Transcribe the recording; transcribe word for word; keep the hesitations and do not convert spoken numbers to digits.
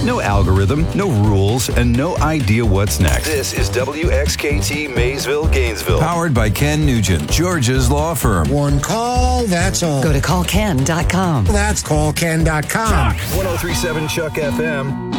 No algorithm, no rules, and no idea what's next. This is W X K T Maysville, Gainesville. Powered by Ken Nugent, George's law firm. One call, that's all. Go to call ken dot com. That's call ken dot com. ten thirty-seven Chuck F M.